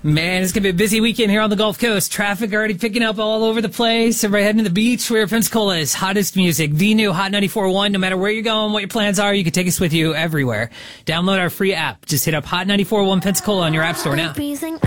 Man, it's going to be a busy weekend here on the Gulf Coast. Traffic already picking up all over the place. Everybody heading to the beach where Pensacola's hottest music. The new Hot 94.1. No matter where you're going, what your plans are, you can take us with you everywhere. Download our free app. Just hit up Hot 94.1 Pensacola on your app store now.